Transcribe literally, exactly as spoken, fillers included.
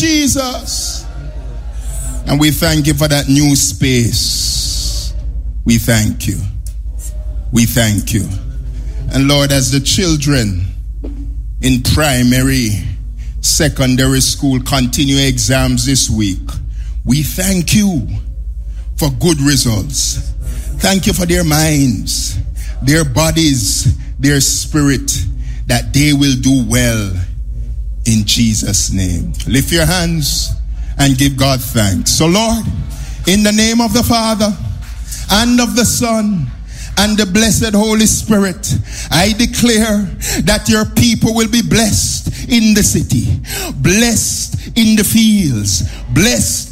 Jesus. And we thank you for that new space. We thank you. We thank you. And Lord, as the children in primary, secondary school continue exams this week, we thank you for good results. Thank you for their minds, their bodies, their spirit, that they will do well in Jesus' name. Lift your hands and give God thanks. So Lord, in the name of the Father and of the Son and the blessed Holy Spirit, I declare that your people will be blessed in the city, blessed in the fields, blessed